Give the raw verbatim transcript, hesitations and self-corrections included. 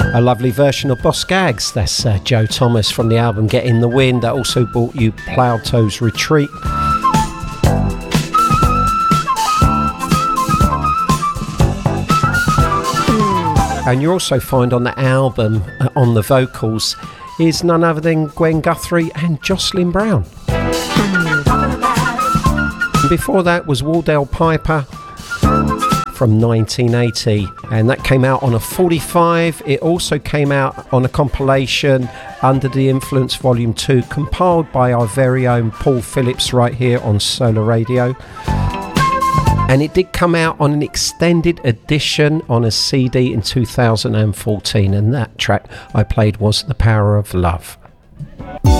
A lovely version of Boss Gags. That's uh, Joe Thomas from the album Get in the Wind. That also brought you Plough Toes Retreat. And you also find on the album, uh, on the vocals, is none other than Gwen Guthrie and Jocelyn Brown. And before that was Wardell Piper from nineteen eighty, and that came out on a forty-five. It also came out on a compilation, Under the Influence Volume two, compiled by our very own Paul Phillips right here on Solar Radio. And it did come out on an extended edition on a C D in two thousand fourteen, and that track I played was The Power of Love.